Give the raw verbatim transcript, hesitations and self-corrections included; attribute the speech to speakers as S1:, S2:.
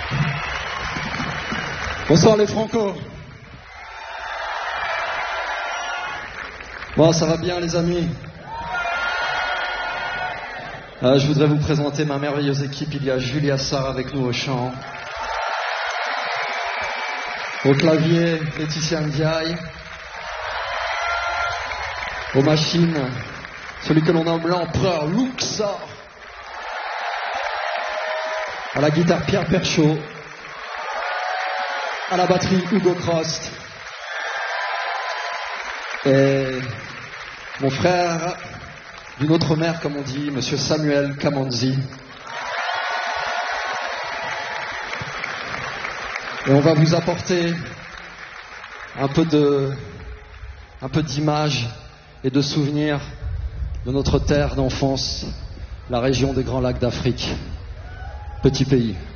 S1: Bonsoir les Franco. Bon, ça va bien les amis. euh, Je voudrais vous présenter ma merveilleuse équipe. Il y a Julia Sarr avec nous au chant. Au clavier, Laetitia Ndiaye. Aux machines, celui que l'on nomme l'empereur Luxor. À la guitare, Pierre Perchaud. À la batterie, Hugo Crost. Et mon frère d'une autre mère, comme on dit, monsieur Samuel Kamanzi. Et on va vous apporter un peu de, un peu d'images et de souvenirs de notre terre d'enfance, la région des Grands Lacs d'Afrique. Petit pays.